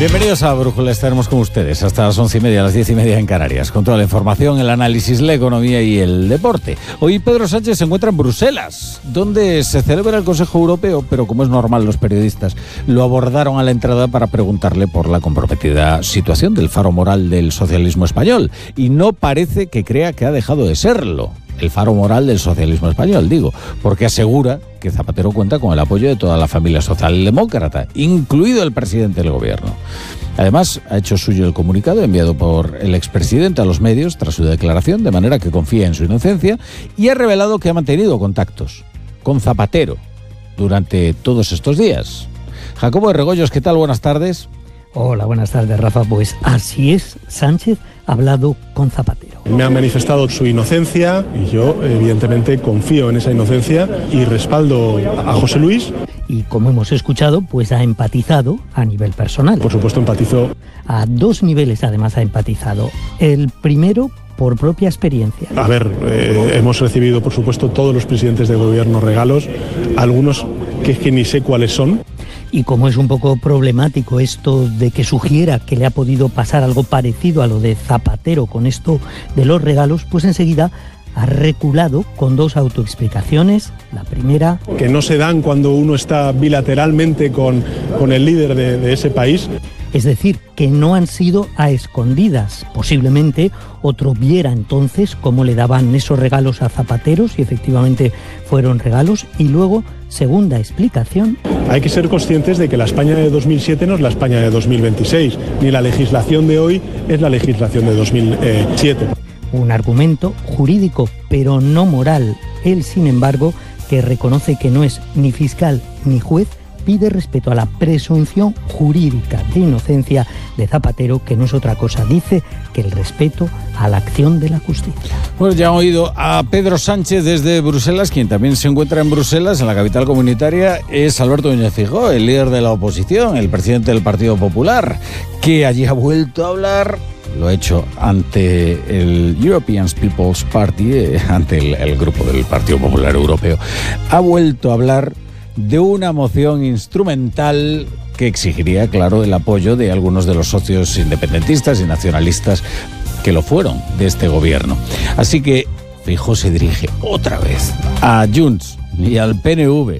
Bienvenidos a Brújula, estaremos con ustedes hasta las 11:30, las 10:30 en Canarias, con toda la información, el análisis, la economía y el deporte. Hoy Pedro Sánchez se encuentra en Bruselas, donde se celebra el Consejo Europeo, pero como es normal, los periodistas lo abordaron a la entrada para preguntarle por la comprometida situación del faro moral del socialismo español, y no parece que crea que ha dejado de serlo. El faro moral del socialismo español, digo, porque asegura que Zapatero cuenta con el apoyo de toda la familia socialdemócrata, incluido el presidente del gobierno. Además, ha hecho suyo el comunicado enviado por el expresidente a los medios tras su declaración, de manera que confía en su inocencia, y ha revelado que ha mantenido contactos con Zapatero durante todos estos días. Jacobo de Regoyos, ¿qué tal? Buenas tardes. Hola, buenas tardes, Rafa. Pues así es, Sánchez ha hablado con Zapatero. Me ha manifestado su inocencia y yo, evidentemente, confío en esa inocencia y respaldo a José Luis. Y como hemos escuchado, pues ha empatizado a nivel personal. Por supuesto, empatizó. A dos niveles, además, ha empatizado. El primero, por propia experiencia. A ver, hemos recibido, por supuesto, todos los presidentes de gobierno regalos, algunos que es que ni sé cuáles son. Y como es un poco problemático esto de que sugiera que le ha podido pasar algo parecido a lo de Zapatero con esto de los regalos, pues enseguida ha reculado con dos autoexplicaciones. La primera, que no se dan cuando uno está bilateralmente con el líder de ese país. Es decir, que no han sido a escondidas. Posiblemente otro viera entonces cómo le daban esos regalos a Zapatero, si efectivamente fueron regalos. Y luego, segunda explicación. Hay que ser conscientes de que la España de 2007 no es la España de 2026, ni la legislación de hoy es la legislación de 2007. Un argumento jurídico, pero no moral. Él, sin embargo, que reconoce que no es ni fiscal ni juez, pide respeto a la presunción jurídica de inocencia de Zapatero, que no es otra cosa, dice, que el respeto a la acción de la justicia. Pues ya han oído a Pedro Sánchez desde Bruselas. Quien también se encuentra en Bruselas, en la capital comunitaria, es Alberto Núñez Feijóo, el líder de la oposición, el presidente del Partido Popular, que allí ha vuelto a hablar. Lo ha hecho ante el European People's Party, ante el grupo del Partido Popular Europeo. Ha vuelto a hablar de una moción instrumental que exigiría, claro, el apoyo de algunos de los socios independentistas y nacionalistas que lo fueron de este gobierno. Así que Feijóo se dirige otra vez a Junts y al PNV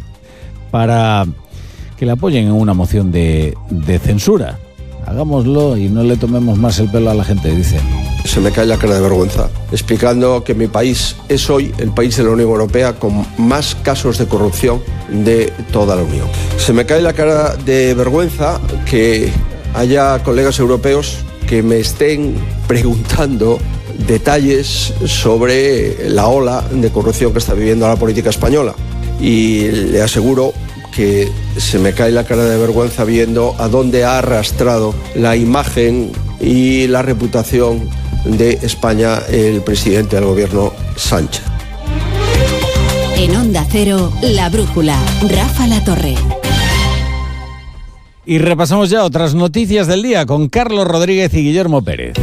para que le apoyen en una moción de censura. Hagámoslo y no le tomemos más el pelo a la gente, dice. Se me cae la cara de vergüenza, explicando que mi país es hoy el país de la Unión Europea con más casos de corrupción de toda la Unión. Se me cae la cara de vergüenza que haya colegas europeos que me estén preguntando detalles sobre la ola de corrupción que está viviendo la política española. Y le aseguro que se me cae la cara de vergüenza viendo a dónde ha arrastrado la imagen y la reputación de España el presidente del gobierno, Sánchez. En Onda Cero, La Brújula, Rafa Latorre. Y repasamos ya otras noticias del día con Carlos Rodríguez y Guillermo Pérez.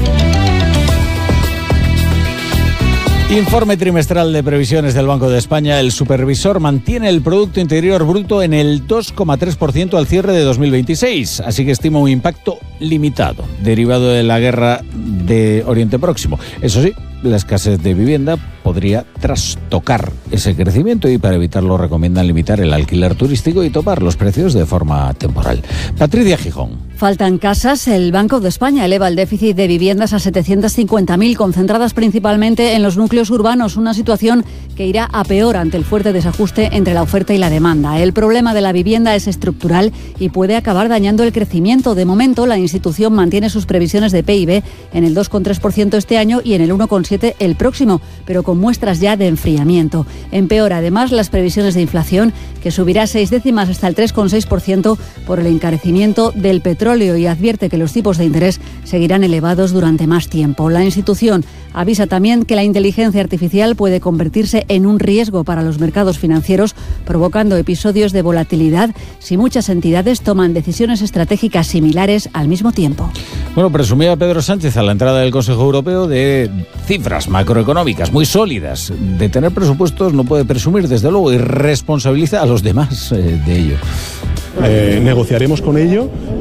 Informe trimestral de previsiones del Banco de España. El supervisor mantiene el Producto Interior Bruto en el 2,3% al cierre de 2026, así que estima un impacto limitado, derivado de la guerra de Oriente Próximo. Eso sí, la escasez de vivienda podría trastocar ese crecimiento y para evitarlo recomiendan limitar el alquiler turístico y topar los precios de forma temporal. Patricia Gijón. Faltan casas. El Banco de España eleva el déficit de viviendas a 750.000, concentradas principalmente en los núcleos urbanos, una situación que irá a peor ante el fuerte desajuste entre la oferta y la demanda. El problema de la vivienda es estructural y puede acabar dañando el crecimiento. De momento, la institución mantiene sus previsiones de PIB en el 2,3% este año y en el 1,7% el próximo, pero con muestras ya de enfriamiento. Empeora además las previsiones de inflación, que subirá 6 décimas hasta el 3,6% por el encarecimiento del petróleo, y advierte que los tipos de interés seguirán elevados durante más tiempo. La institución avisa también que la inteligencia artificial puede convertirse en un riesgo para los mercados financieros, provocando episodios de volatilidad si muchas entidades toman decisiones estratégicas similares al mismo tiempo. Bueno, presumía Pedro Sánchez a la entrada del Consejo Europeo de cifras macroeconómicas muy sólidas. De tener presupuestos no puede presumir, desde luego, y responsabiliza a los demás de ello. Negociaremos con ello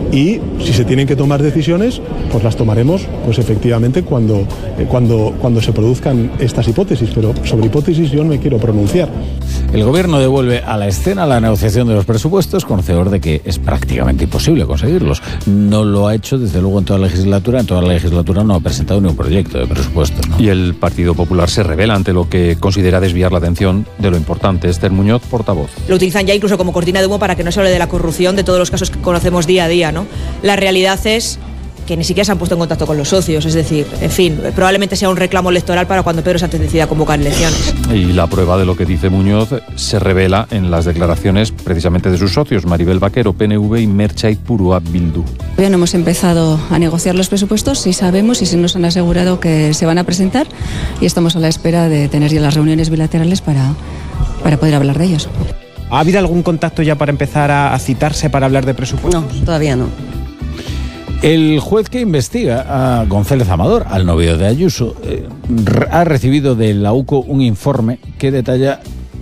y si se tienen que tomar decisiones, pues las tomaremos pues efectivamente cuando se produzcan estas hipótesis, pero sobre hipótesis yo no me quiero pronunciar. El gobierno devuelve a la escena la negociación de los presupuestos, conocedor de que es prácticamente imposible conseguirlos. No lo ha hecho desde luego en toda la legislatura no ha presentado ni un proyecto de presupuestos, ¿no? Y el Partido Popular se revela ante lo que considera desviar la atención de lo importante. Esther Muñoz, portavoz. Lo utilizan ya incluso como cortina de humo para que no se hable de la corrupción, de todos los casos que conocemos día a día, ¿no? La realidad es que ni siquiera se han puesto en contacto con los socios, es decir, en fin, probablemente sea un reclamo electoral para cuando Pedro Sánchez decida convocar elecciones. Y la prueba de lo que dice Muñoz se revela en las declaraciones precisamente de sus socios, Maribel Vaquero, PNV, y Mertxait Purua, Bildu. Todavía no hemos empezado a negociar los presupuestos, sí sabemos y sí nos han asegurado que se van a presentar y estamos a la espera de tener ya las reuniones bilaterales para poder hablar de ellos. ¿Ha habido algún contacto ya para empezar a citarse para hablar de presupuestos? No, todavía no. El juez que investiga a González Amador, al novio de Ayuso, ha recibido de la UCO un informe que detalla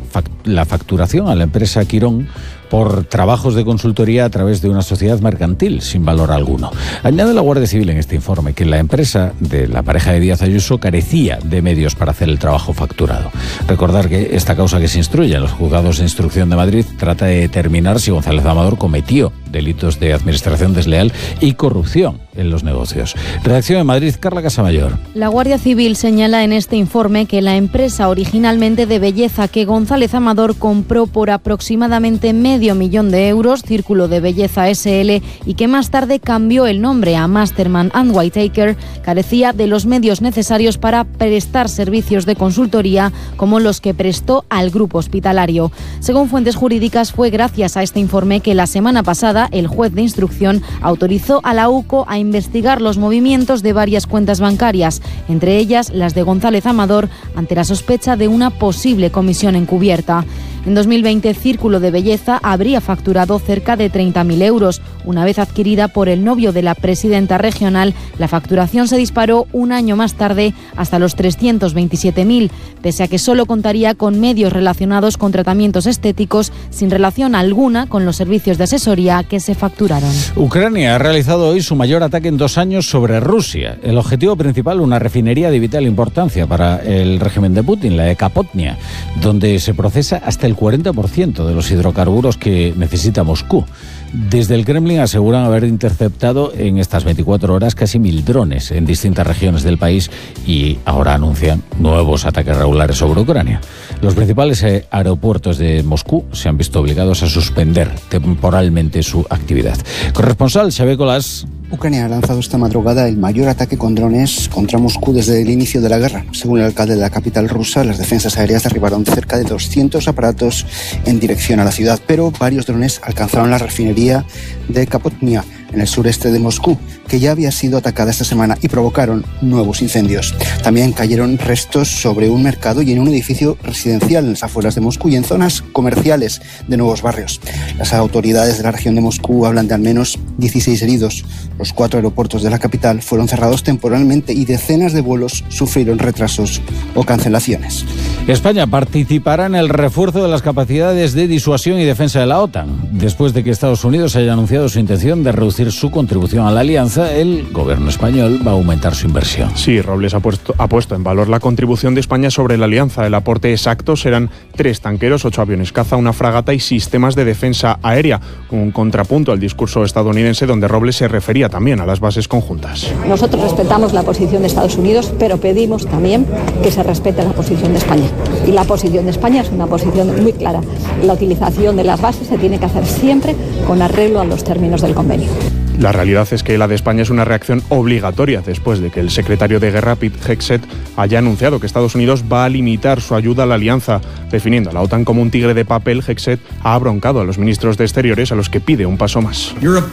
la facturación a la empresa Quirón por trabajos de consultoría a través de una sociedad mercantil sin valor alguno. Añade la Guardia Civil en este informe que la empresa de la pareja de Díaz Ayuso carecía de medios para hacer el trabajo facturado. Recordar que esta causa que se instruye en los juzgados de instrucción de Madrid trata de determinar si González Amador cometió delitos de administración desleal y corrupción en los negocios. Redacción en Madrid, Carla Casamayor. La Guardia Civil señala en este informe que la empresa originalmente de belleza que González Amador compró por aproximadamente $500,000 de euros, Círculo de Belleza SL, y que más tarde cambió el nombre a Masterman & Whitaker, carecía de los medios necesarios para prestar servicios de consultoría como los que prestó al grupo hospitalario. Según fuentes jurídicas, fue gracias a este informe que la semana pasada el juez de instrucción autorizó a la UCO a investigar los movimientos de varias cuentas bancarias, entre ellas las de González Amador, ante la sospecha de una posible comisión encubierta. En 2020, Círculo de Belleza habría facturado cerca de 30.000 euros. Una vez adquirida por el novio de la presidenta regional, la facturación se disparó un año más tarde hasta los 327.000, pese a que solo contaría con medios relacionados con tratamientos estéticos, sin relación alguna con los servicios de asesoría que se facturaron. Ucrania ha realizado hoy su mayor ataque en 2 años sobre Rusia. El objetivo principal, una refinería de vital importancia para el régimen de Putin, la de Kapotnia, donde se procesa hasta el 40% de los hidrocarburos que necesita Moscú. Desde el Kremlin aseguran haber interceptado en estas 24 horas casi 1.000 drones en distintas regiones del país y ahora anuncian nuevos ataques regulares sobre Ucrania. Los principales aeropuertos de Moscú se han visto obligados a suspender temporalmente su actividad. Corresponsal Xavier Colás. Ucrania ha lanzado esta madrugada el mayor ataque con drones contra Moscú desde el inicio de la guerra. Según el alcalde de la capital rusa, las defensas aéreas derribaron cerca de 200 aparatos en dirección a la ciudad, pero varios drones alcanzaron la refinería de Kapotnia, en el sureste de Moscú, que ya había sido atacada esta semana, y provocaron nuevos incendios. También cayeron restos sobre un mercado y en un edificio residencial en las afueras de Moscú y en zonas comerciales de nuevos barrios. Las autoridades de la región de Moscú hablan de al menos 16 heridos. Los 4 aeropuertos de la capital fueron cerrados temporalmente y decenas de vuelos sufrieron retrasos o cancelaciones. España participará en el refuerzo de las capacidades de disuasión y defensa de la OTAN. Después de que Estados Unidos haya anunciado su intención de reducir su contribución a la alianza, el gobierno español va a aumentar su inversión. Sí, Robles ha puesto en valor la contribución de España sobre la alianza. El aporte exacto serán 3 tanqueros, 8 aviones caza, una fragata y sistemas de defensa aérea. Un contrapunto al discurso estadounidense, donde Robles se refería también a las bases conjuntas. Nosotros respetamos la posición de Estados Unidos, pero pedimos también que se respete la posición de España. Y la posición de España es una posición muy clara. La utilización de las bases se tiene que hacer siempre con arreglo a los términos del convenio. La realidad es que la de España es una reacción obligatoria después de que el secretario de Guerra, Pete Hegseth, haya anunciado que Estados Unidos va a limitar su ayuda a la alianza. Definiendo a la OTAN como un tigre de papel, Hegseth ha abroncado a los ministros de Exteriores, a los que pide un paso más.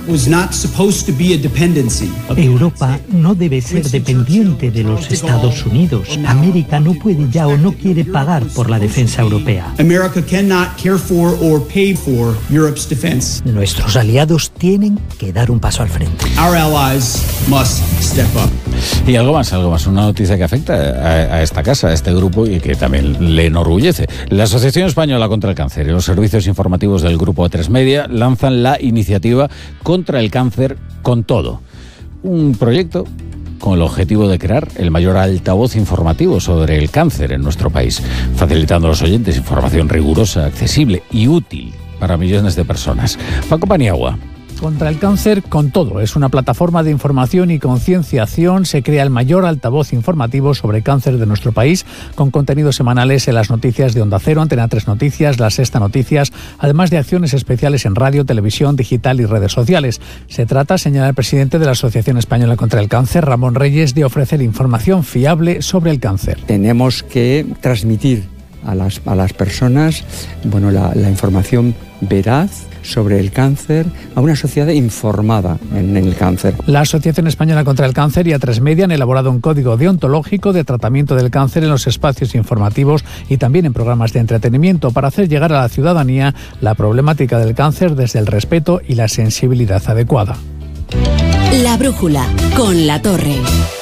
Europa no debe ser dependiente de los Estados Unidos. América no puede ya o no quiere pagar por la defensa europea. Nuestros aliados tienen que dar un paso paso al frente. Our allies must step up. Y algo más, una noticia que afecta a esta casa, a este grupo y que también le enorgullece. La Asociación Española contra el Cáncer y los servicios informativos del grupo A3 Media lanzan la iniciativa Contra el Cáncer con Todo. Un proyecto con el objetivo de crear el mayor altavoz informativo sobre el cáncer en nuestro país, facilitando a los oyentes información rigurosa, accesible y útil para millones de personas. Paco Paniagua. Contra el cáncer con todo. Es una plataforma de información y concienciación. Se crea el mayor altavoz informativo sobre cáncer de nuestro país, con contenidos semanales en las noticias de Onda Cero, Antena 3 Noticias, La Sexta Noticias, además de acciones especiales en radio, televisión, digital y redes sociales. Se trata, señala el presidente de la Asociación Española contra el Cáncer, Ramón Reyes, de ofrecer información fiable sobre el cáncer. Tenemos que transmitir a las personas la información veraz sobre el cáncer, a una sociedad informada en el cáncer. La Asociación Española contra el Cáncer y A3 Media han elaborado un código deontológico de tratamiento del cáncer en los espacios informativos y también en programas de entretenimiento para hacer llegar a la ciudadanía la problemática del cáncer desde el respeto y la sensibilidad adecuada. La brújula con La Torre.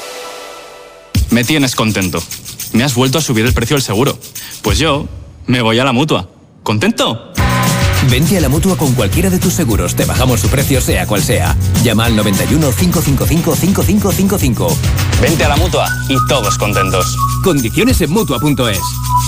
Me tienes contento. Me has vuelto a subir el precio del seguro. Pues yo me voy a la Mutua. ¿Contento? Vente a la Mutua con cualquiera de tus seguros. Te bajamos su precio sea cual sea. Llama al 91 555 5555. Vente a la Mutua y todos contentos. Condiciones en Mutua.es.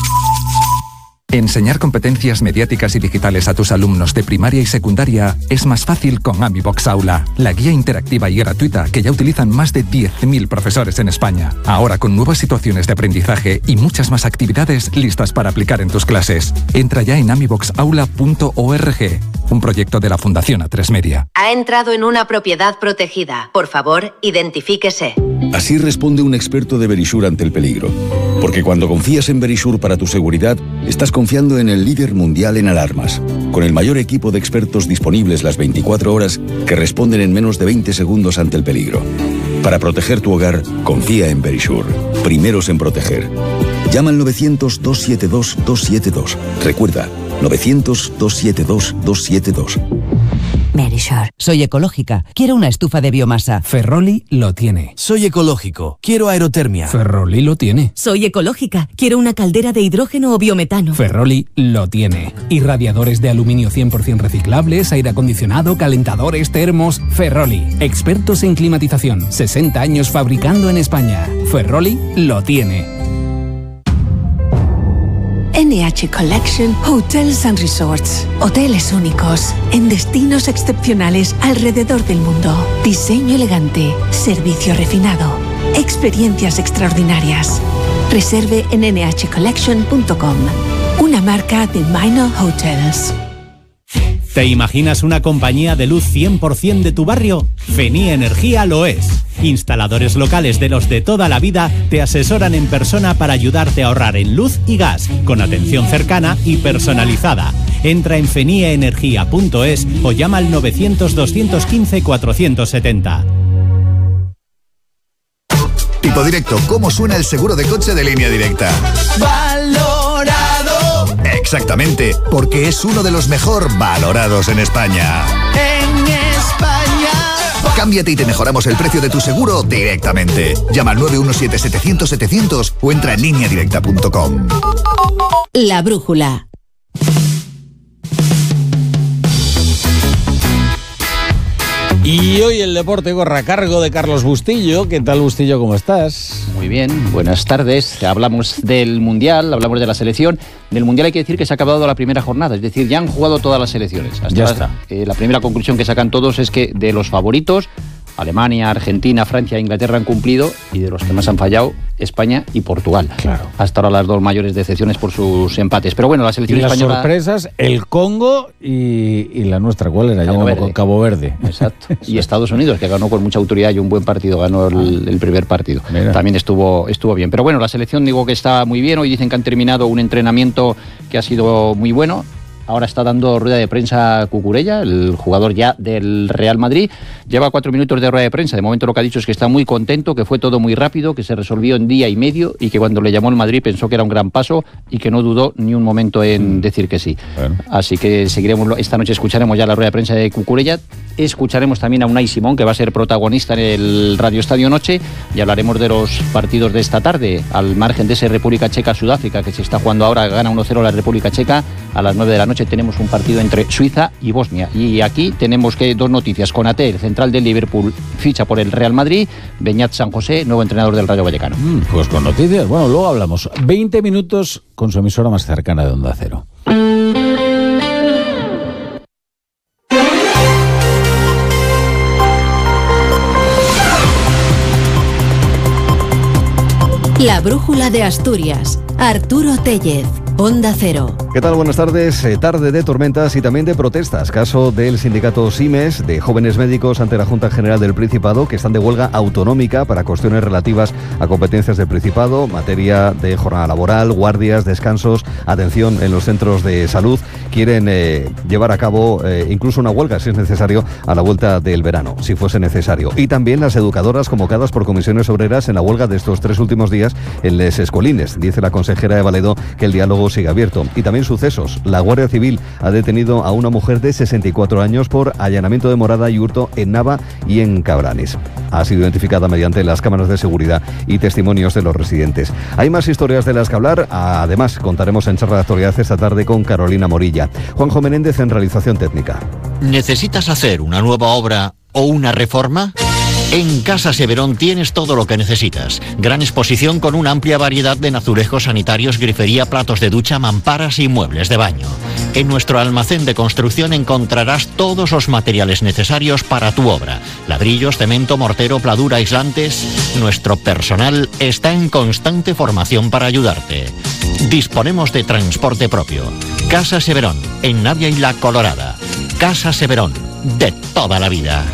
Enseñar competencias mediáticas y digitales a tus alumnos de primaria y secundaria es más fácil con AmiBox Aula, la guía interactiva y gratuita que ya utilizan más de 10.000 profesores en España. Ahora con nuevas situaciones de aprendizaje y muchas más actividades listas para aplicar en tus clases. Entra ya en amiboxaula.org, un proyecto de la Fundación A3 Media. Ha entrado en una propiedad protegida. Por favor, identifíquese. Así responde un experto de Verisure ante el peligro. Porque cuando confías en Verisure para tu seguridad, estás confiando en el líder mundial en alarmas, con el mayor equipo de expertos disponibles las 24 horas que responden en menos de 20 segundos ante el peligro. Para proteger tu hogar, confía en Verisure. Primeros en proteger. Llama al 900-272-272. Recuerda, 900-272-272. Verisure. Soy ecológica. Quiero una estufa de biomasa. Ferroli lo tiene. Soy ecológico. Quiero aerotermia. Ferroli lo tiene. Soy ecológica. Quiero una caldera de hidrógeno o biometano. Ferroli lo tiene. Irradiadores de aluminio 100% reciclables, aire acondicionado, calentadores, termos. Ferroli. Expertos en climatización. 60 años fabricando en España. Ferroli lo tiene. NH Collection Hotels and Resorts. Hoteles únicos, en destinos excepcionales alrededor del mundo. Diseño elegante, servicio refinado, experiencias extraordinarias. Reserve en nhcollection.com. Una marca de Minor Hotels. ¿Te imaginas una compañía de luz 100% de tu barrio? Feni Energía lo es. Instaladores locales de los de toda la vida te asesoran en persona para ayudarte a ahorrar en luz y gas, con atención cercana y personalizada. Entra en fenieenergia.es o llama al 900-215-470. Tipo Directo, ¿cómo suena el seguro de coche de Línea Directa? ¡Valorado! Exactamente, porque es uno de los mejor valorados en España. En España. Cámbiate y te mejoramos el precio de tu seguro directamente. Llama al 917-700-700 o entra en lineadirecta.com. La brújula. Y hoy el deporte corre a cargo de Carlos Bustillo. ¿Qué tal, Bustillo? ¿Cómo estás? Muy bien, buenas tardes. Hablamos del Mundial, hablamos de la selección. Del Mundial hay que decir que se ha acabado la primera jornada, es decir, ya han jugado todas las selecciones. Ya está. La primera conclusión que sacan todos es que de los favoritos, Alemania, Argentina, Francia e Inglaterra han cumplido, y de los que más han fallado, España y Portugal. Claro. Hasta ahora las dos mayores decepciones por sus empates. Pero bueno, la selección española... Las sorpresas, el Congo y la nuestra, ¿cuál era? Cabo Verde. Exacto. Y Estados Unidos, que ganó con mucha autoridad y un buen partido, ganó el primer partido. Mira. También estuvo bien. Pero bueno, la selección digo que está muy bien. Hoy dicen que han terminado un entrenamiento que ha sido muy bueno. Ahora está dando rueda de prensa Cucurella, el jugador ya del Real Madrid. Lleva 4 minutos de rueda de prensa. De momento lo que ha dicho es que está muy contento, que fue todo muy rápido, que se resolvió en día y medio y que cuando le llamó el Madrid pensó que era un gran paso y que no dudó ni un momento en decir que sí. Bueno. Así que seguiremos, esta noche escucharemos ya la rueda de prensa de Cucurella. Escucharemos también a Unai Simón, que va a ser protagonista en el Radio Estadio Noche, y hablaremos de los partidos de esta tarde, al margen de ese República Checa-Sudáfrica que se está jugando ahora. Gana 1-0 la República Checa. A las 9 de la noche tenemos un partido entre Suiza y Bosnia. Y aquí tenemos dos noticias. Konaté, el central del Liverpool, ficha por el Real Madrid. Beñat San José, nuevo entrenador del Rayo Vallecano. Pues con noticias, bueno, luego hablamos. 20 minutos con su emisora más cercana de Onda Cero. La brújula de Asturias. Arturo Tellez, Onda Cero. ¿Qué tal? Buenas tardes. Tarde de tormentas y también de protestas. Caso del sindicato SIMES, de jóvenes médicos ante la Junta General del Principado, que están de huelga autonómica para cuestiones relativas a competencias del Principado, materia de jornada laboral, guardias, descansos, atención en los centros de salud. Quieren llevar a cabo incluso una huelga, si es necesario, a la vuelta del verano, si fuese necesario. Y también las educadoras convocadas por comisiones obreras en la huelga de estos 3 últimos días en Les Escolines. Dice la consejera de Valedo que el diálogo sigue abierto. Y también sucesos. La Guardia Civil ha detenido a una mujer de 64 años por allanamiento de morada y hurto en Nava y en Cabranes. Ha sido identificada mediante las cámaras de seguridad y testimonios de los residentes. Hay más historias de las que hablar. Además, contaremos en Charla de Actualidad esta tarde con Carolina Morilla. Juanjo Menéndez en realización técnica. ¿Necesitas hacer una nueva obra o una reforma? En Casa Severón tienes todo lo que necesitas. Gran exposición con una amplia variedad de azulejos sanitarios, grifería, platos de ducha, mamparas y muebles de baño. En nuestro almacén de construcción encontrarás todos los materiales necesarios para tu obra. Ladrillos, cemento, mortero, pladura, aislantes. Nuestro personal está en constante formación para ayudarte. Disponemos de transporte propio. Casa Severón, en Navia y La Colorada. Casa Severón, de toda la vida.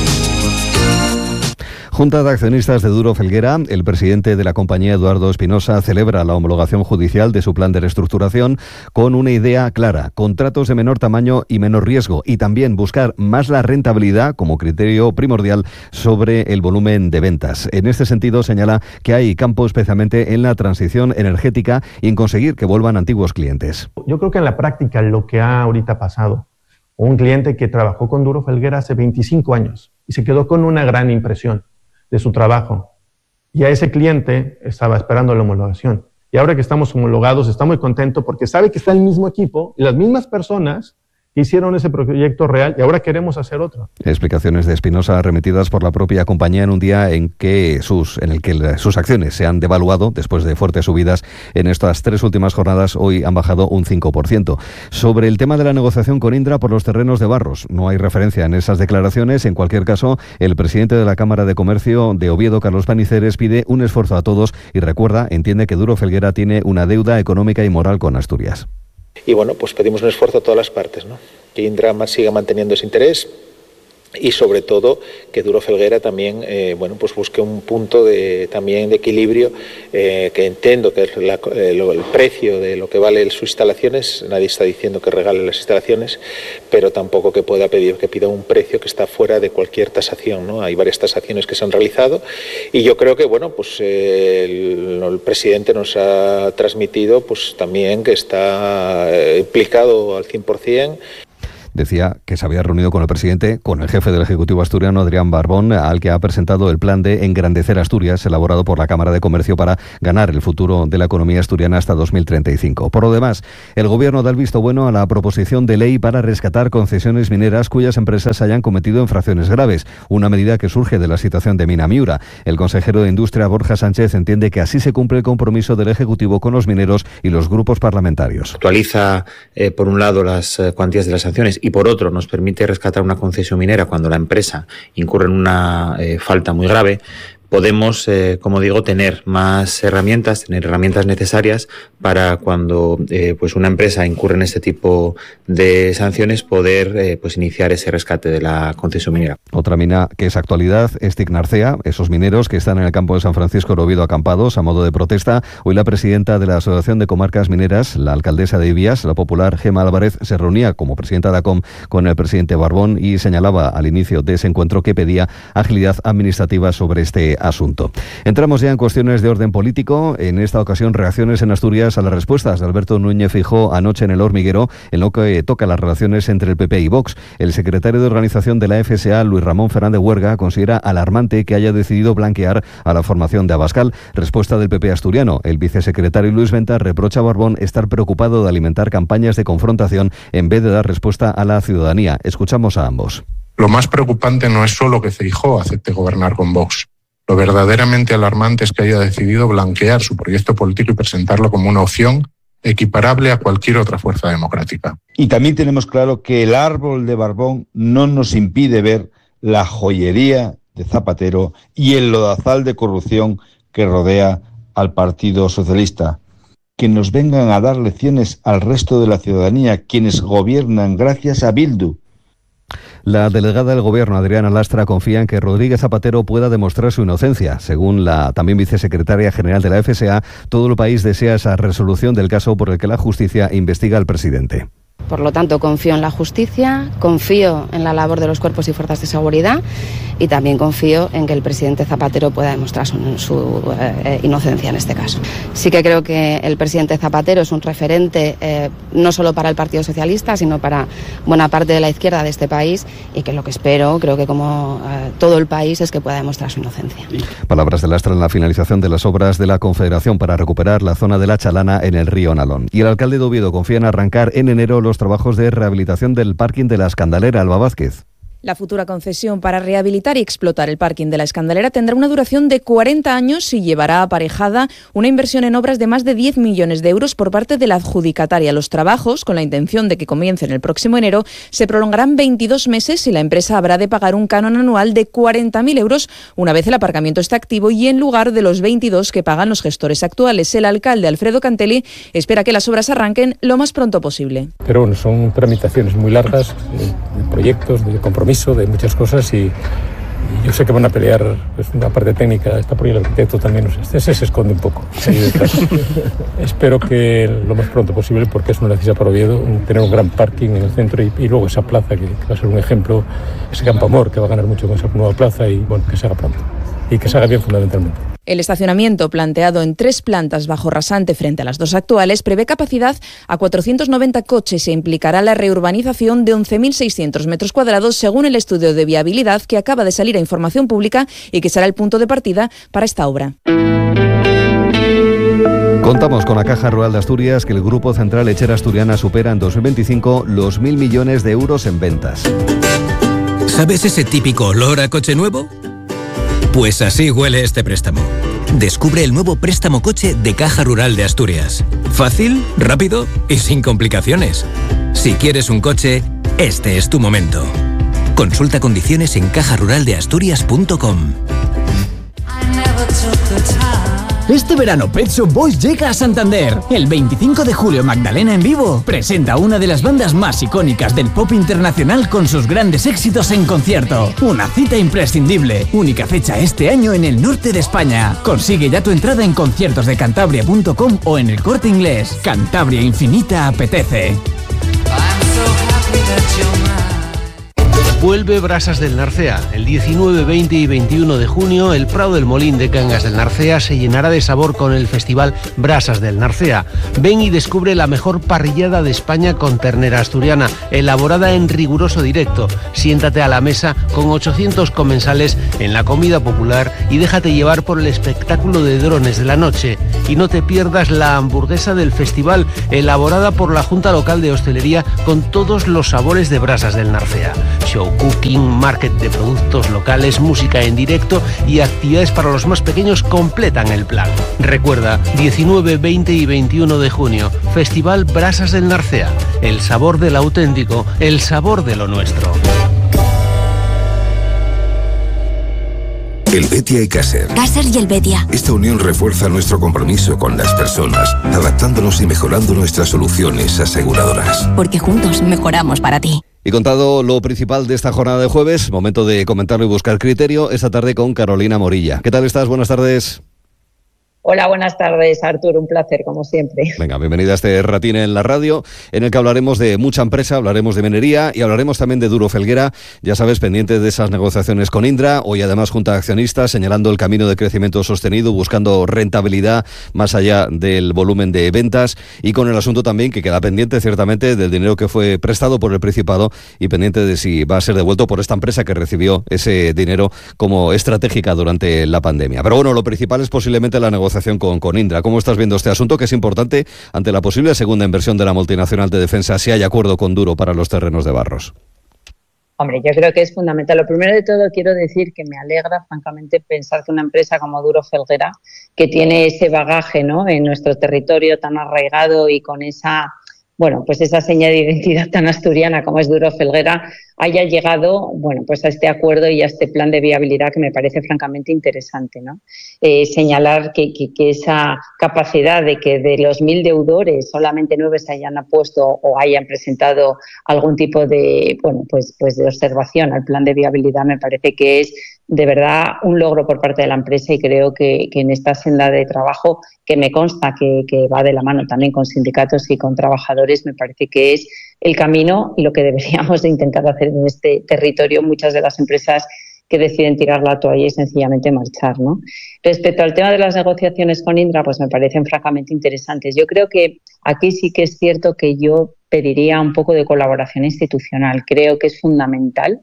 Junta de Accionistas de Duro Felguera, el presidente de la compañía, Eduardo Espinosa, celebra la homologación judicial de su plan de reestructuración con una idea clara: contratos de menor tamaño y menor riesgo, y también buscar más la rentabilidad como criterio primordial sobre el volumen de ventas. En este sentido, señala que hay campo especialmente en la transición energética y en conseguir que vuelvan antiguos clientes. Yo creo que en la práctica lo que ha ahorita pasado, un cliente que trabajó con Duro Felguera hace 25 años y se quedó con una gran impresión de su trabajo, y a ese cliente estaba esperando la homologación, y ahora que estamos homologados está muy contento porque sabe que está el mismo equipo y las mismas personas que hicieron ese proyecto real, y ahora queremos hacer otro. Explicaciones de Espinosa remitidas por la propia compañía en un día en el que sus acciones se han devaluado después de fuertes subidas en estas 3 últimas jornadas. Hoy han bajado un 5%. Sobre el tema de la negociación con Indra por los terrenos de Barros, no hay referencia en esas declaraciones. En cualquier caso, el presidente de la Cámara de Comercio de Oviedo, Carlos Paniceres, pide un esfuerzo a todos y entiende que Duro Felguera tiene una deuda económica y moral con Asturias. Y bueno, pues pedimos un esfuerzo a todas las partes, ¿no? Que Indra siga manteniendo ese interés y sobre todo que Duro Felguera también pues busque un punto también de equilibrio, que entiendo que es el precio de lo que vale sus instalaciones. Nadie está diciendo que regale las instalaciones, pero tampoco que pida un precio que está fuera de cualquier tasación, ¿no? Hay varias tasaciones que se han realizado y yo creo que el presidente nos ha transmitido pues también que está implicado al 100%. Decía que se había reunido con el presidente, con el jefe del Ejecutivo asturiano, Adrián Barbón, al que ha presentado el plan de engrandecer Asturias, elaborado por la Cámara de Comercio para ganar el futuro de la economía asturiana hasta 2035. Por lo demás, el Gobierno da el visto bueno a la proposición de ley para rescatar concesiones mineras cuyas empresas hayan cometido infracciones graves, una medida que surge de la situación de Mina Miura. El consejero de Industria, Borja Sánchez, entiende que así se cumple el compromiso del Ejecutivo con los mineros y los grupos parlamentarios. Actualiza, por un lado, las cuantías de las sanciones y por otro nos permite rescatar una concesión minera cuando la empresa incurre en una falta muy grave, podemos, como digo, tener más herramientas, tener herramientas necesarias para cuando pues una empresa incurre en este tipo de sanciones poder pues iniciar ese rescate de la concesión minera. Otra mina que es actualidad es Tignarcea, esos mineros que están en el campo de San Francisco de Oviedo acampados a modo de protesta. Hoy la presidenta de la Asociación de Comarcas Mineras, la alcaldesa de Ibias, la popular Gemma Álvarez, se reunía como presidenta de ACOM con el presidente Barbón y señalaba al inicio de ese encuentro que pedía agilidad administrativa sobre este asunto. Entramos ya en cuestiones de orden político. En esta ocasión, reacciones en Asturias a las respuestas de Alberto Núñez Feijóo anoche en El Hormiguero, en lo que toca las relaciones entre el PP y Vox. El secretario de organización de la FSA, Luis Ramón Fernández Huerga, considera alarmante que haya decidido blanquear a la formación de Abascal. Respuesta del PP asturiano. El vicesecretario Luis Venta reprocha a Barbón estar preocupado de alimentar campañas de confrontación en vez de dar respuesta a la ciudadanía. Escuchamos a ambos. Lo más preocupante no es solo que Feijóo acepte gobernar con Vox. Lo verdaderamente alarmante es que haya decidido blanquear su proyecto político y presentarlo como una opción equiparable a cualquier otra fuerza democrática. Y también tenemos claro que el árbol de Barbón no nos impide ver la joyería de Zapatero y el lodazal de corrupción que rodea al Partido Socialista. Que nos vengan a dar lecciones al resto de la ciudadanía, quienes gobiernan gracias a Bildu. La delegada del Gobierno, Adriana Lastra, confía en que Rodríguez Zapatero pueda demostrar su inocencia. Según la también vicesecretaria general de la FSA, todo el país desea esa resolución del caso por el que la justicia investiga al presidente. Por lo tanto, confío en la justicia, confío en la labor de los cuerpos y fuerzas de seguridad y también confío en que el presidente Zapatero pueda demostrar su inocencia en este caso. Sí que creo que el presidente Zapatero es un referente no solo para el Partido Socialista, sino para buena parte de la izquierda de este país y que lo que espero, creo que como todo el país, es que pueda demostrar su inocencia. Palabras de Lastra en la finalización de las obras de la Confederación para recuperar la zona de la Chalana en el río Nalón. Y el alcalde de Oviedo confía en arrancar en enero los trabajos de rehabilitación del parking de la Escandalera. Alba Vázquez. La futura concesión para rehabilitar y explotar el parking de la Escandalera tendrá una duración de 40 años y llevará aparejada una inversión en obras de más de 10 millones de euros por parte de la adjudicataria. Los trabajos, con la intención de que comiencen el próximo enero, se prolongarán 22 meses y la empresa habrá de pagar un canon anual de 40.000 euros una vez el aparcamiento esté activo y en lugar de los 22 que pagan los gestores actuales. El alcalde Alfredo Cantelli espera que las obras arranquen lo más pronto posible. Pero bueno, son tramitaciones muy largas, de proyectos, de compromiso, de muchas cosas y yo sé que van a pelear pues, una parte técnica, está por ahí el arquitecto también, ese se esconde un poco ahí detrás. Espero que lo más pronto posible, porque es una necesidad para Oviedo, tener un gran parking en el centro y luego esa plaza que va a ser un ejemplo, ese Campo Amor que va a ganar mucho con esa nueva plaza y bueno, que se haga pronto y que se haga bien fundamentalmente. El estacionamiento, planteado en 3 plantas bajo rasante frente a las 2 actuales, prevé capacidad a 490 coches e implicará la reurbanización de 11.600 metros cuadrados según el estudio de viabilidad que acaba de salir a información pública y que será el punto de partida para esta obra. Contamos con la Caja Rural de Asturias que el Grupo Central Lechera Asturiana supera en 2025 los 1.000 millones de euros en ventas. ¿Sabes ese típico olor a coche nuevo? Pues así huele este préstamo. Descubre el nuevo préstamo coche de Caja Rural de Asturias. Fácil, rápido y sin complicaciones. Si quieres un coche, este es tu momento. Consulta condiciones en cajaruraldeasturias.com. Este verano Pet Shop Boys llega a Santander. El 25 de julio Magdalena en vivo presenta una de las bandas más icónicas del pop internacional con sus grandes éxitos en concierto. Una cita imprescindible. Única fecha este año en el norte de España. Consigue ya tu entrada en conciertosdecantabria.com o en el Corte Inglés. Cantabria Infinita apetece. Vuelve Brasas del Narcea. El 19, 20 y 21 de junio, el Prado del Molín de Cangas del Narcea se llenará de sabor con el festival Brasas del Narcea. Ven y descubre la mejor parrillada de España con ternera asturiana, elaborada en riguroso directo. Siéntate a la mesa con 800 comensales en la comida popular y déjate llevar por el espectáculo de drones de la noche. Y no te pierdas la hamburguesa del festival, elaborada por la Junta Local de Hostelería con todos los sabores de Brasas del Narcea. Show cooking, market de productos locales, música en directo y actividades para los más pequeños completan el plan. Recuerda, 19, 20 y 21 de junio, Festival Brasas del Narcea. El sabor del auténtico, el sabor de lo nuestro. Helvetia y Caser. Caser y Helvetia. Esta unión refuerza nuestro compromiso con las personas, adaptándonos y mejorando nuestras soluciones aseguradoras. Porque juntos mejoramos para ti. Y contado lo principal de esta jornada de jueves, momento de comentarlo y buscar criterio, esta tarde con Carolina Morilla. ¿Qué tal estás? Buenas tardes. Hola, buenas tardes, Arturo, un placer, como siempre. Venga, bienvenida a este ratín en la radio, en el que hablaremos de mucha empresa, hablaremos de minería y hablaremos también de Duro Felguera, ya sabes, pendiente de esas negociaciones con Indra, hoy además junta de accionistas, señalando el camino de crecimiento sostenido, buscando rentabilidad más allá del volumen de ventas, y con el asunto también que queda pendiente, ciertamente, del dinero que fue prestado por el Principado y pendiente de si va a ser devuelto por esta empresa que recibió ese dinero como estratégica durante la pandemia. Pero bueno, lo principal es posiblemente la negociación con Indra. ¿Cómo estás viendo este asunto, que es importante ante la posible segunda inversión de la multinacional de defensa, si hay acuerdo con Duro para los terrenos de Barros? Hombre, yo creo que es fundamental. Lo primero de todo, quiero decir que me alegra, francamente, pensar que una empresa como Duro Felguera, que tiene ese bagaje, ¿no?, en nuestro territorio tan arraigado y con esa, bueno, pues esa seña de identidad tan asturiana como es Duro Felguera, haya llegado, bueno, pues a este acuerdo y a este plan de viabilidad que me parece francamente interesante, ¿no? Señalar que esa capacidad de que de los 1.000 deudores solamente 9 se hayan opuesto o hayan presentado algún tipo de, bueno, pues de observación al plan de viabilidad, me parece que es de verdad un logro por parte de la empresa, y creo que en esta senda de trabajo, que me consta que va de la mano también con sindicatos y con trabajadores, me parece que es el camino y lo que deberíamos de intentar hacer en este territorio muchas de las empresas que deciden tirar la toalla y sencillamente marchar, ¿no? Respecto al tema de las negociaciones con Indra, pues me parecen francamente interesantes. Yo creo que aquí sí que es cierto que yo pediría un poco de colaboración institucional. Creo que es fundamental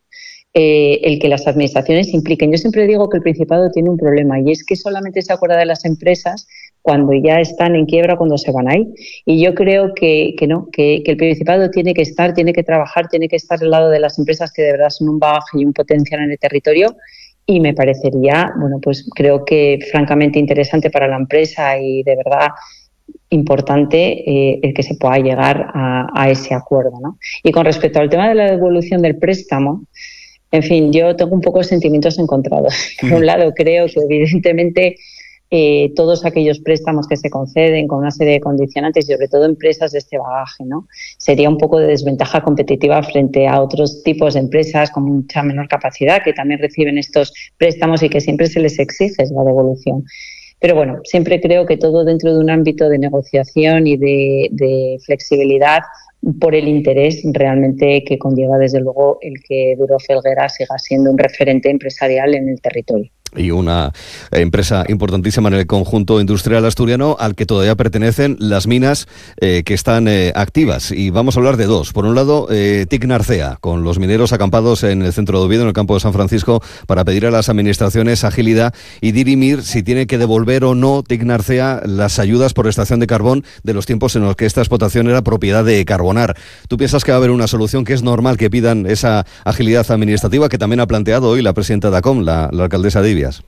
el que las administraciones se impliquen. Yo siempre digo que el Principado tiene un problema, y es que solamente se acuerda de las empresas cuando ya están en quiebra, cuando se van ahí. Y yo creo que el Principado tiene que estar, tiene que trabajar, tiene que estar al lado de las empresas que de verdad son un bagaje y un potencial en el territorio, y me parecería, bueno, pues creo que francamente interesante para la empresa y de verdad importante el que se pueda llegar a ese acuerdo, ¿no? Y con respecto al tema de la devolución del préstamo, en fin, yo tengo un poco de sentimientos encontrados. Por un lado, creo que evidentemente todos aquellos préstamos que se conceden con una serie de condicionantes, y sobre todo empresas de este bagaje, ¿no?, sería un poco de desventaja competitiva frente a otros tipos de empresas con mucha menor capacidad que también reciben estos préstamos y que siempre se les exige la devolución. Pero bueno, siempre creo que todo dentro de un ámbito de negociación y de flexibilidad por el interés realmente que conlleva, desde luego, el que Duro Felguera siga siendo un referente empresarial en el territorio. Y una empresa importantísima en el conjunto industrial asturiano, al que todavía pertenecen las minas que están activas. Y vamos a hablar de dos. Por un lado, TIC Narcea, con los mineros acampados en el centro de Oviedo, en el campo de San Francisco, para pedir a las administraciones agilidad y dirimir si tiene que devolver o no TIC Narcea las ayudas por extracción de carbón de los tiempos en los que esta explotación era propiedad de Carbonar. ¿Tú piensas que va a haber una solución, que es normal que pidan esa agilidad administrativa que también ha planteado hoy la presidenta de ACOM, la alcaldesa de Ibias?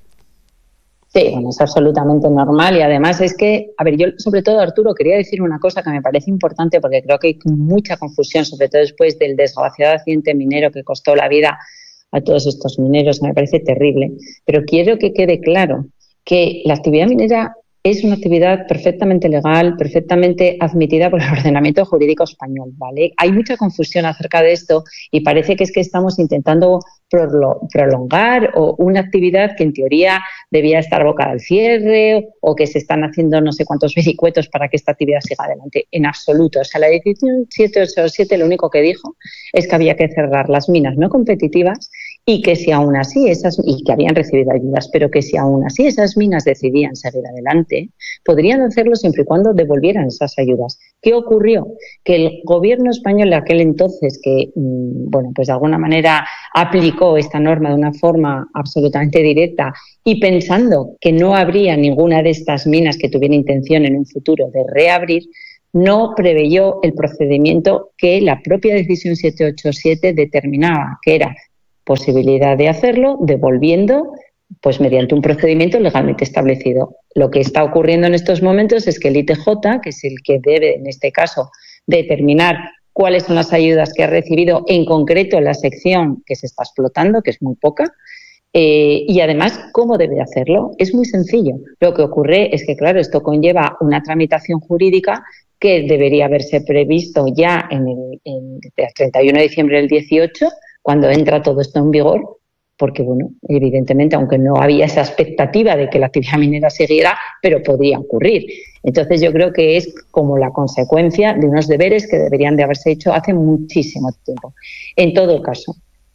Sí, bueno, es absolutamente normal, y además es que, a ver, yo sobre todo, Arturo, quería decir una cosa que me parece importante, porque creo que hay mucha confusión, sobre todo después del desgraciado accidente minero que costó la vida a todos estos mineros, me parece terrible, pero quiero que quede claro que la actividad minera es una actividad perfectamente legal, perfectamente admitida por el ordenamiento jurídico español, ¿vale? Hay mucha confusión acerca de esto y parece que es que estamos intentando prolongar o una actividad que en teoría debía estar abocada al cierre, o que se están haciendo no sé cuántos vericuetos para que esta actividad siga adelante. En absoluto. O sea, la decisión 787 lo único que dijo es que había que cerrar las minas no competitivas, y que si aún así y que habían recibido ayudas, pero que si aún así esas minas decidían seguir adelante, podrían hacerlo siempre y cuando devolvieran esas ayudas. ¿Qué ocurrió? Que el gobierno español de aquel entonces, que bueno, pues de alguna manera aplicó esta norma de una forma absolutamente directa, y pensando que no habría ninguna de estas minas que tuviera intención en un futuro de reabrir, no preveyó el procedimiento que la propia decisión 787 determinaba, que era posibilidad de hacerlo devolviendo, pues mediante un procedimiento legalmente establecido. Lo que está ocurriendo en estos momentos es que el ITJ, que es el que debe, en este caso, determinar cuáles son las ayudas que ha recibido, en concreto en la sección que se está explotando, que es muy poca, Y además, ¿cómo debe hacerlo? Es muy sencillo. Lo que ocurre es que, claro, esto conlleva una tramitación jurídica que debería haberse previsto ya el 31 de diciembre del 18, cuando entra todo esto en vigor, porque, bueno, evidentemente, aunque no había esa expectativa de que la actividad minera siguiera, pero podría ocurrir. Entonces, yo creo que es como la consecuencia de unos deberes que deberían de haberse hecho hace muchísimo tiempo. En todo caso,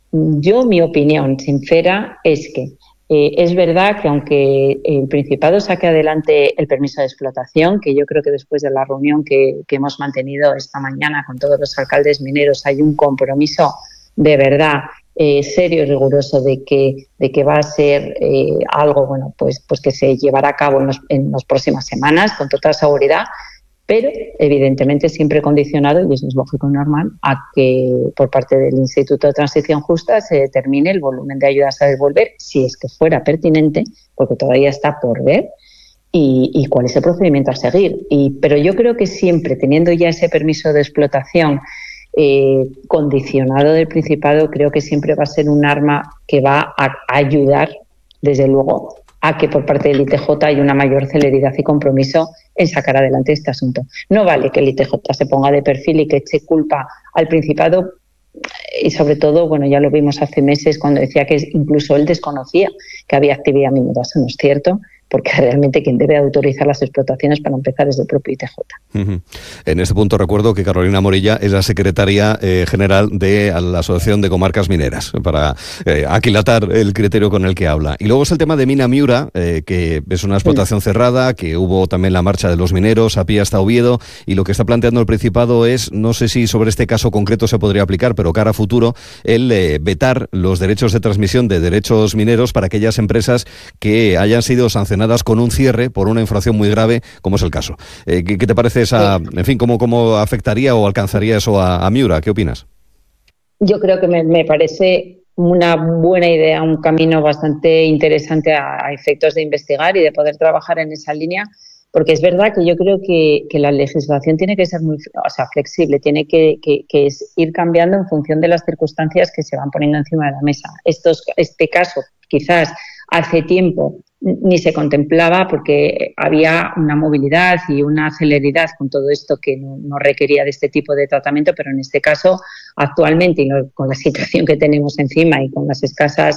mi opinión sincera es que es verdad que aunque el Principado saque adelante el permiso de explotación, que yo creo que después de la reunión que hemos mantenido esta mañana con todos los alcaldes mineros hay un compromiso de verdad serio y riguroso de que va a ser algo pues que se llevará a cabo en las próximas semanas con total seguridad, pero evidentemente siempre condicionado, y eso es lógico y normal, a que por parte del Instituto de Transición Justa se determine el volumen de ayudas a devolver, si es que fuera pertinente, porque todavía está por ver, y cuál es el procedimiento a seguir. Pero yo creo que siempre, teniendo ya ese permiso de explotación condicionado del Principado, creo que siempre va a ser un arma que va a ayudar, desde luego, a que por parte del ITJ haya una mayor celeridad y compromiso en sacar adelante este asunto. No vale que el ITJ se ponga de perfil y que eche culpa al Principado, y sobre todo, bueno, ya lo vimos hace meses cuando decía que incluso él desconocía que había actividad minera. Eso no es cierto, porque realmente quien debe autorizar las explotaciones para empezar es el propio ITJ. En este punto recuerdo que Carolina Morilla es la secretaria general de la Asociación de Comarcas Mineras, para aquilatar el criterio con el que habla. Y luego es el tema de Mina Miura, que es una explotación cerrada, que hubo también la marcha de los mineros a pie hasta Oviedo, y lo que está planteando el Principado es, no sé si sobre este caso concreto se podría aplicar, pero cara a futuro, el vetar los derechos de transmisión de derechos mineros para aquellas empresas que hayan sido sancionadas con un cierre por una infracción muy grave, como es el caso. ¿Qué te parece esa, en fin, cómo afectaría o alcanzaría eso a Miura? ¿Qué opinas? Yo creo que me parece una buena idea, un camino bastante interesante a efectos de investigar y de poder trabajar en esa línea, porque es verdad que yo creo que la legislación tiene que ser muy flexible, tiene que ir cambiando en función de las circunstancias que se van poniendo encima de la mesa. Este caso, quizás hace tiempo ni se contemplaba porque había una movilidad y una celeridad con todo esto que no requería de este tipo de tratamiento, pero en este caso, actualmente, y con la situación que tenemos encima y con las escasas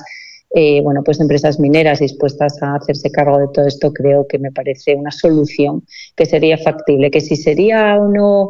pues empresas mineras dispuestas a hacerse cargo de todo esto, creo que me parece una solución que sería factible. Que si sería o no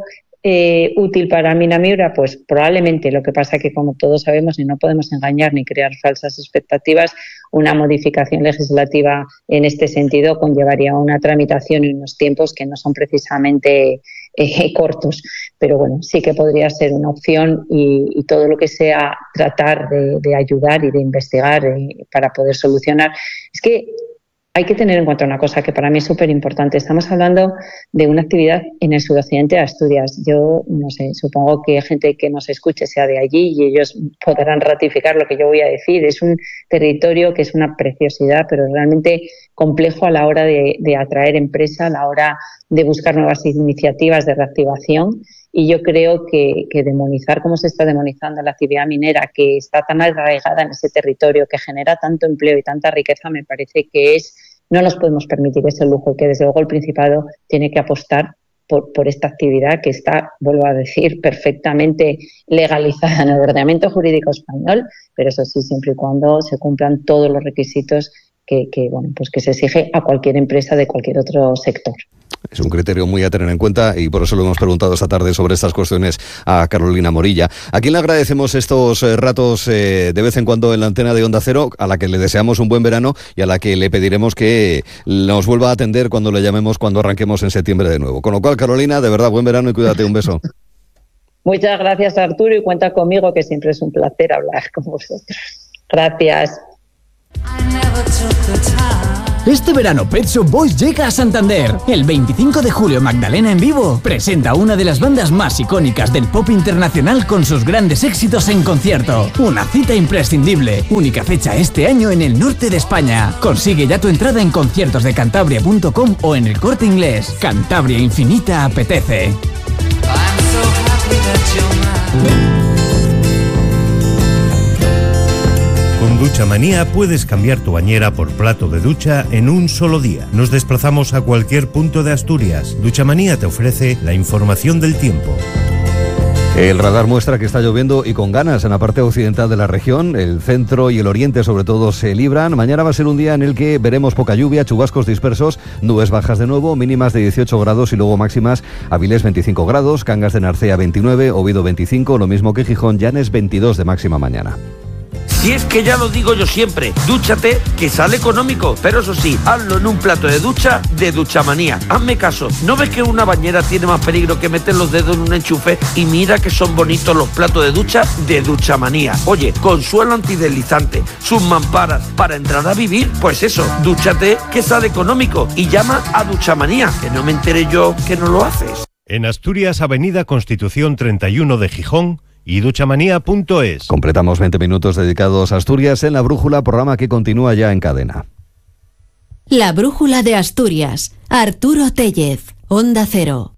útil para Mina Miura, pues probablemente. Lo que pasa que, como todos sabemos, y no podemos engañar ni crear falsas expectativas, una modificación legislativa en este sentido conllevaría una tramitación y unos tiempos que no son precisamente cortos. Pero bueno, sí que podría ser una opción, y todo lo que sea tratar de ayudar y de investigar para poder solucionar. Es que hay que tener en cuenta una cosa que para mí es súper importante. Estamos hablando de una actividad en el sudoccidente de Asturias. Yo no sé, supongo que gente que nos escuche sea de allí y ellos podrán ratificar lo que yo voy a decir. Es un territorio que es una preciosidad, pero realmente complejo a la hora de atraer empresa, a la hora de buscar nuevas iniciativas de reactivación. Y yo creo que demonizar como se está demonizando la actividad minera, que está tan arraigada en ese territorio, que genera tanto empleo y tanta riqueza, me parece que no nos podemos permitir ese lujo, y que desde luego el Principado tiene que apostar por esta actividad que está, vuelvo a decir, perfectamente legalizada en el ordenamiento jurídico español, pero eso sí, siempre y cuando se cumplan todos los requisitos que se exige a cualquier empresa de cualquier otro sector. Es un criterio muy a tener en cuenta, y por eso lo hemos preguntado esta tarde sobre estas cuestiones a Carolina Morilla, a quien le agradecemos estos ratos de vez en cuando en la antena de Onda Cero, a la que le deseamos un buen verano y a la que le pediremos que nos vuelva a atender cuando le llamemos, cuando arranquemos en septiembre de nuevo. Con lo cual, Carolina, de verdad, buen verano y cuídate. Un beso. Muchas gracias, Arturo, y cuenta conmigo, que siempre es un placer hablar con vosotros. Gracias. Este verano Pet Shop Boys llega a Santander. El 25 de julio Magdalena en vivo presenta una de las bandas más icónicas del pop internacional con sus grandes éxitos en concierto. Una cita imprescindible. Única fecha este año en el norte de España. Consigue ya tu entrada en conciertosdecantabria.com o en el Corte Inglés. Cantabria Infinita apetece. Con Duchamanía puedes cambiar tu bañera por plato de ducha en un solo día. Nos desplazamos a cualquier punto de Asturias. Duchamanía te ofrece la información del tiempo. El radar muestra que está lloviendo y con ganas en la parte occidental de la región. El centro y el oriente sobre todo se libran. Mañana va a ser un día en el que veremos poca lluvia, chubascos dispersos, nubes bajas de nuevo, mínimas de 18 grados y luego máximas. Avilés 25 grados, Cangas de Narcea 29, Oviedo 25, lo mismo que Gijón, Llanes 22 de máxima mañana. Si es que ya lo digo yo siempre, dúchate, que sale económico, pero eso sí, hazlo en un plato de ducha de Duchamanía. Hazme caso, ¿no ves que una bañera tiene más peligro que meter los dedos en un enchufe? Y mira que son bonitos los platos de ducha de Duchamanía. Oye, con suelo antideslizante, sus mamparas, para entrar a vivir, pues eso, dúchate, que sale económico, y llama a Duchamanía, que no me enteré yo que no lo haces. En Asturias, Avenida Constitución 31 de Gijón, y duchamanía.es. Completamos 20 minutos dedicados a Asturias en La Brújula, programa que continúa ya en cadena. La Brújula de Asturias. Arturo Tellez, Onda Cero.